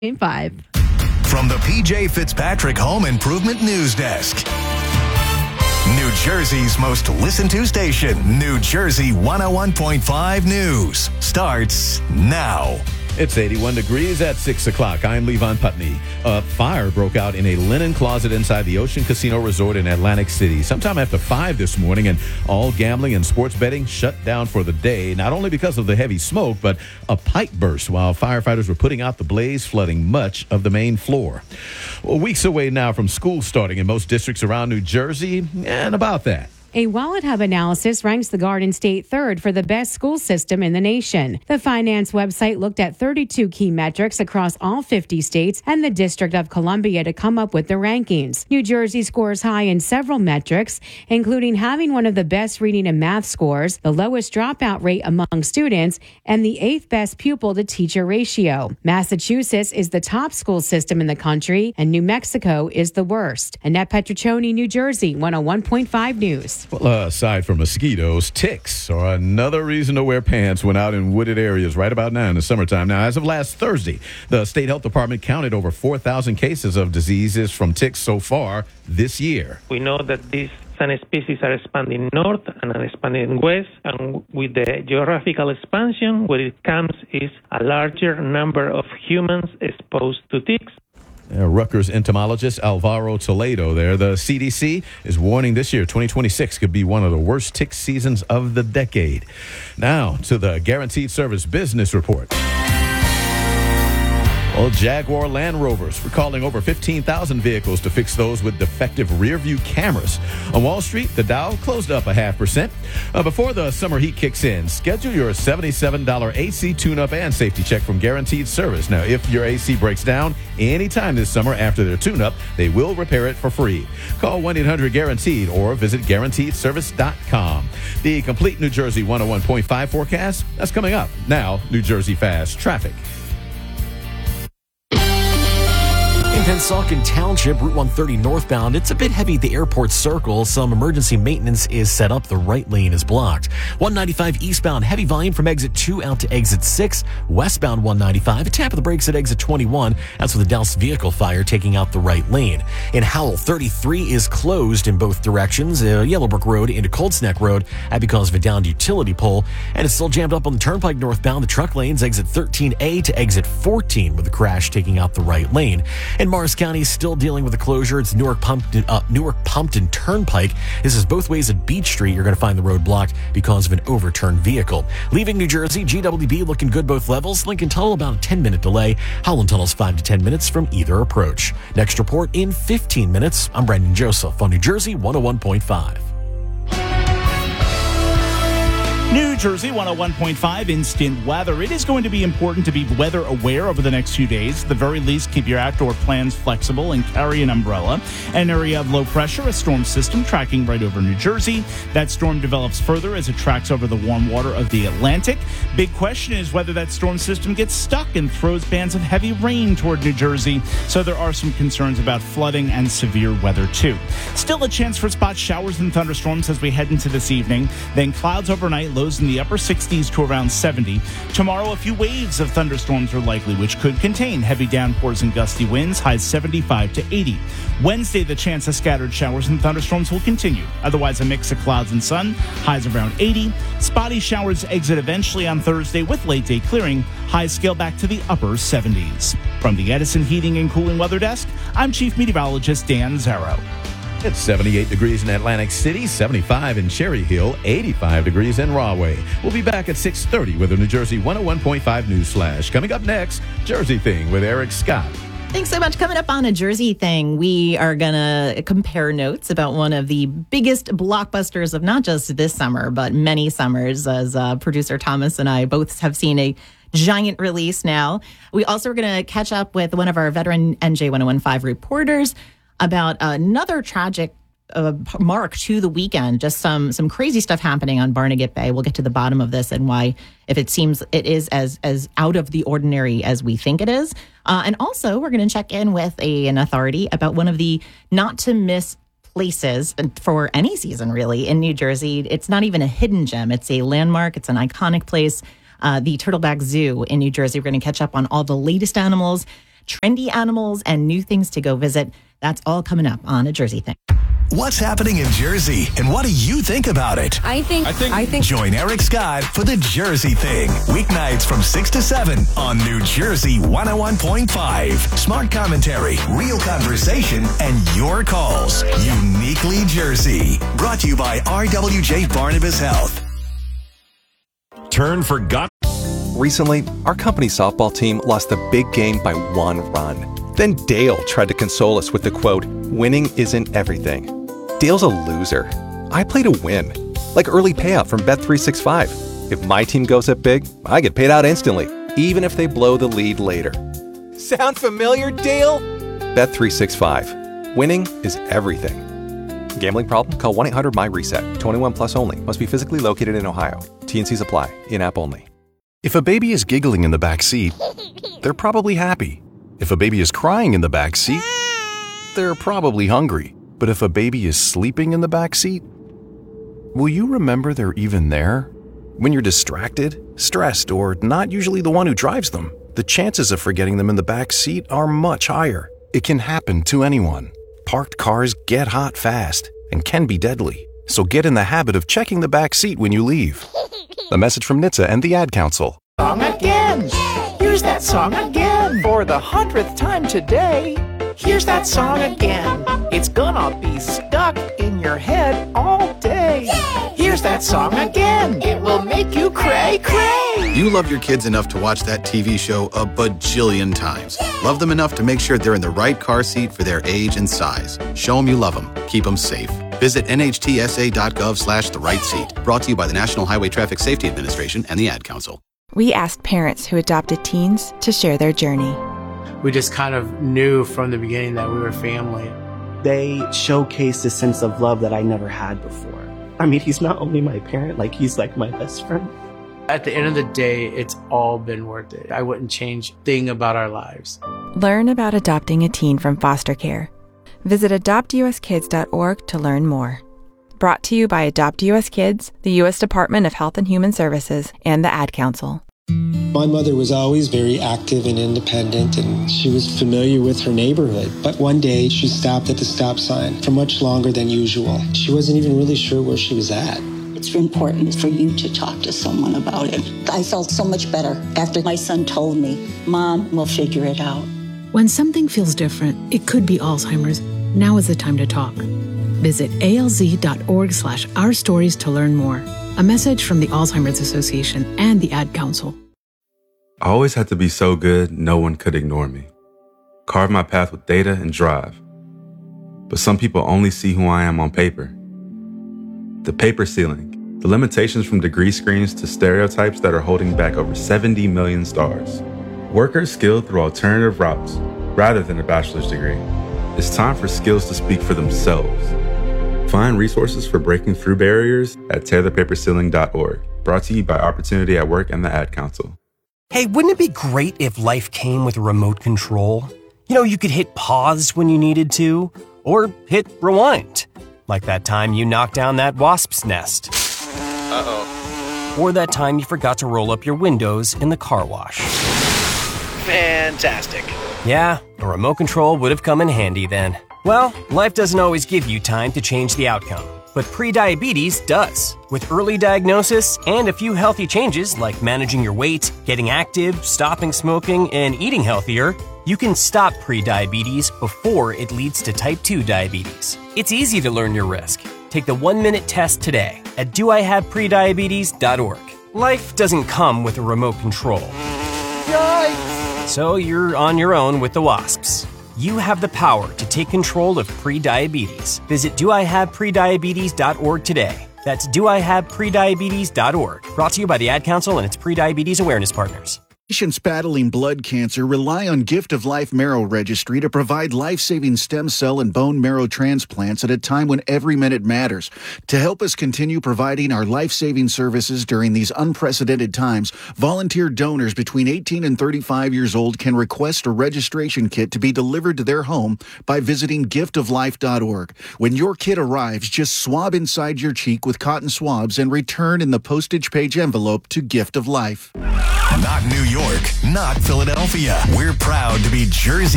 From the PJ Fitzpatrick Home Improvement News Desk. New Jersey's most listened to station, New Jersey 101.5 News, starts now. It's 81 degrees at 6 o'clock. I'm Levon Putney. A fire broke out in a linen closet inside the Ocean Casino Resort in Atlantic City sometime after 5 this morning, and all gambling and sports betting shut down for the day, not only because of the heavy smoke, but a pipe burst while firefighters were putting out the blaze, flooding much of the main floor. Well, weeks away now from school starting in most districts around New Jersey, and about that. A Wallet Hub analysis ranks the Garden State third for the best school system in the nation. The finance website looked at 32 key metrics across all 50 states and the District of Columbia to come up with the rankings. New Jersey scores high in several metrics, including having one of the best reading and math scores, the lowest dropout rate among students, and the 8th best pupil-to-teacher ratio. Massachusetts is the top school system in the country, and New Mexico is the worst. Annette Petruccioni, New Jersey, 101.5 News. Well, aside from mosquitoes, ticks are another reason to wear pants when out in wooded areas right about now in the summertime. Now, as of last Thursday, the State Health Department counted over 4,000 cases of diseases from ticks so far this year. We know that these species are expanding north and are expanding west, and with the geographical expansion, where it comes is a larger number of humans exposed to ticks. Rutgers entomologist Alvaro Toledo there. The CDC is warning this year, 2026, could be one of the worst tick seasons of the decade. Now to the Guaranteed Service Business Report. Well, Jaguar Land Rovers recalling over 15,000 vehicles to fix those with defective rear-view cameras. On Wall Street, the Dow closed up 0.5%. Before the summer heat kicks in, schedule your $77 AC tune-up and safety check from Guaranteed Service. Now, if your AC breaks down anytime this summer after their tune-up, they will repair it for free. Call 1-800-GUARANTEED or visit GuaranteedService.com. The complete New Jersey 101.5 forecast, that's coming up. Now, New Jersey Fast Traffic. In Pennsauken Township, Route 130 northbound, it's a bit heavy at the airport circle. Some emergency maintenance is set up. The right lane is blocked. 195 eastbound, heavy volume from exit 2 out to exit 6. Westbound 195, a tap of the brakes at exit 21. That's with a doused vehicle fire taking out the right lane. In Howell, 33 is closed in both directions. Yellowbrook Road into Cold Snack Road because of a downed utility pole. And it's still jammed up on the Turnpike northbound. The truck lanes exit 13A to exit 14 with a crash taking out the right lane. And Morris County is still dealing with a closure. It's Newark Pumpton Turnpike. This is both ways at Beach Street. You're going to find the road blocked because of an overturned vehicle. Leaving New Jersey, GWB looking good both levels. Lincoln Tunnel about a 10-minute delay. Howland Tunnel's 5 to 10 minutes from either approach. Next report in 15 minutes. I'm Brandon Joseph on New Jersey 101.5. New Jersey 101.5 instant weather. It is going to be important to be weather aware over the next few days. At the very least, keep your outdoor plans flexible and carry an umbrella. An area of low pressure, a storm system tracking right over New Jersey. That storm develops further as it tracks over the warm water of the Atlantic. Big question is whether that storm system gets stuck and throws bands of heavy rain toward New Jersey. So there are some concerns about flooding and severe weather too. Still a chance for spot showers and thunderstorms as we head into this evening. Then clouds overnight, lows in the upper 60s to around 70. Tomorrow, a few waves of thunderstorms are likely, which could contain heavy downpours and gusty winds, highs 75 to 80. Wednesday, the chance of scattered showers and thunderstorms will continue. Otherwise, a mix of clouds and sun, highs around 80. Spotty showers exit eventually on Thursday with late-day clearing, highs scale back to the upper 70s. From the Edison Heating and Cooling Weather Desk, I'm Chief Meteorologist Dan Zarrow. It's 78 degrees in Atlantic City, 75 in Cherry Hill, 85 degrees in Rahway. We'll be back at 6:30 with a New Jersey 101.5 News Flash. Coming up next, Jersey Thing with Eric Scott. Thanks so much. Coming up on A Jersey Thing, we are going to compare notes about one of the biggest blockbusters of not just this summer, but many summers, as producer Thomas and I both have seen a giant release now. We also are going to catch up with one of our veteran NJ 101.5 reporters about another tragic mark to the weekend. Just some crazy stuff happening on Barnegat Bay. We'll get to the bottom of this and why, if it seems it is as out of the ordinary as we think it is. And also, we're going to check in with an authority about one of the not to miss places for any season, really, in New Jersey. It's not even a hidden gem. It's a landmark. It's an iconic place. The Turtleback Zoo in New Jersey. We're going to catch up on all the latest animals trendy animals, and new things to go visit. That's all coming up on A Jersey Thing. What's happening in Jersey, and what do you think about it? I think. Join Eric Scott for The Jersey Thing. Weeknights from 6 to 7 on New Jersey 101.5. Smart commentary, real conversation, and your calls. Uniquely Jersey. Brought to you by RWJ Barnabas Health. Turn forgotten. Recently, our company softball team lost a big game by 1 run. Then Dale tried to console us with the quote, "Winning isn't everything." Dale's a loser. I play to win. Like early payout from Bet365. If my team goes up big, I get paid out instantly, even if they blow the lead later. Sound familiar, Dale? Bet365. Winning is everything. Gambling problem? Call 1-800-MY-RESET. 21 plus only. Must be physically located in Ohio. T&Cs apply. In-app only. If a baby is giggling in the back seat, they're probably happy. If a baby is crying in the back seat, they're probably hungry. But if a baby is sleeping in the back seat, will you remember they're even there? When you're distracted, stressed, or not usually the one who drives them, the chances of forgetting them in the back seat are much higher. It can happen to anyone. Parked cars get hot fast and can be deadly. So get in the habit of checking the back seat when you leave. A message from NHTSA and the Ad Council. Song again. Here's that song again. For the 100th time today. Here's that song again. It's gonna be stuck in your head all day. Here's that song again. It will make you cray cray. You love your kids enough to watch that TV show a bajillion times. Love them enough to make sure they're in the right car seat for their age and size. Show them you love them. Keep them safe. Visit nhtsa.gov/the-right-seat. Brought to you by the National Highway Traffic Safety Administration and the Ad Council. We asked parents who adopted teens to share their journey. We just kind of knew from the beginning that we were family. They showcased a sense of love that I never had before. I mean, he's not only my parent, like he's like my best friend. At the end of the day, it's all been worth it. I wouldn't change a thing about our lives. Learn about adopting a teen from foster care. Visit adoptuskids.org to learn more. Brought to you by Adopt US Kids, the U.S. Department of Health and Human Services, and the Ad Council. My mother was always very active and independent, and she was familiar with her neighborhood. But one day, she stopped at the stop sign for much longer than usual. She wasn't even really sure where she was at. It's important for you to talk to someone about it. I felt so much better after my son told me, "Mom, we'll figure it out." When something feels different, it could be Alzheimer's. Now is the time to talk. Visit alz.org/ourstories to learn more. A message from the Alzheimer's Association and the Ad Council. I always had to be so good, no one could ignore me. Carve my path with data and drive. But some people only see who I am on paper. The paper ceiling, the limitations from degree screens to stereotypes that are holding back over 70 million stars. Workers skilled through alternative routes, rather than a bachelor's degree. It's time for skills to speak for themselves. Find resources for breaking through barriers at tearthepaperceiling.org. Brought to you by Opportunity at Work and the Ad Council. Hey, wouldn't it be great if life came with a remote control? You know, you could hit pause when you needed to, or hit rewind. Like that time you knocked down that wasp's nest. Uh-oh. Or that time you forgot to roll up your windows in the car wash. Fantastic. Yeah, a remote control would have come in handy then. Well, life doesn't always give you time to change the outcome. But prediabetes does. With early diagnosis and a few healthy changes like managing your weight, getting active, stopping smoking, and eating healthier, you can stop prediabetes before it leads to type 2 diabetes. It's easy to learn your risk. Take the 1-minute test today at doihaveprediabetes.org. Life doesn't come with a remote control. Yikes! So you're on your own with the wasps. You have the power to take control of prediabetes. Visit doihaveprediabetes.org today. That's doihaveprediabetes.org. Brought to you by the Ad Council and its prediabetes awareness partners. Patients battling blood cancer rely on Gift of Life Marrow Registry to provide life-saving stem cell and bone marrow transplants at a time when every minute matters. To help us continue providing our life-saving services during these unprecedented times, volunteer donors between 18 and 35 years old can request a registration kit to be delivered to their home by visiting giftoflife.org. When your kit arrives, just swab inside your cheek with cotton swabs and return in the postage page envelope to Gift of Life. Not New York. York, not Philadelphia. We're proud to be Jersey